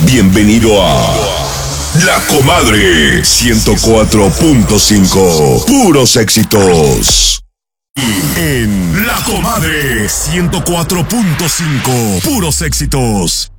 Bienvenido a La Comadre 104.5. Puros éxitos. En La Comadre 104.5. Puros éxitos.